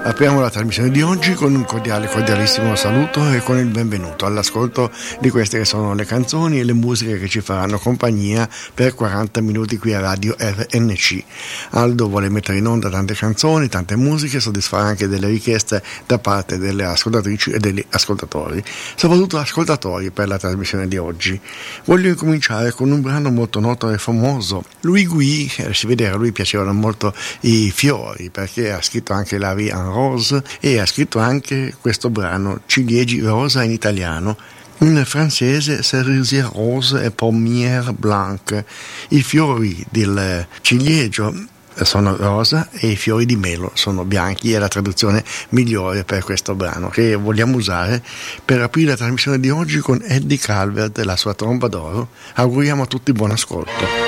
Apriamo la trasmissione di oggi con un cordialissimo saluto e con il benvenuto all'ascolto di queste che sono le canzoni e le musiche che ci faranno compagnia per 40 minuti qui a Radio RNC. Aldo vuole mettere in onda tante canzoni, tante musiche, soddisfare anche delle richieste da parte delle ascoltatrici e degli ascoltatori, soprattutto ascoltatori per la trasmissione di oggi. Voglio incominciare con un brano molto noto e famoso. Louis Gui, si vede che a lui piacevano molto i fiori, perché ha scritto anche La Vie en Rose e ha scritto anche questo brano Ciliegi rosa in italiano. In francese Cerisier rose et pommière blanche. I fiori del ciliegio sono rosa e i fiori di melo sono bianchi, è la traduzione migliore per questo brano che vogliamo usare per aprire la trasmissione di oggi con Eddie Calvert e la sua tromba d'oro. Auguriamo a tutti buon ascolto.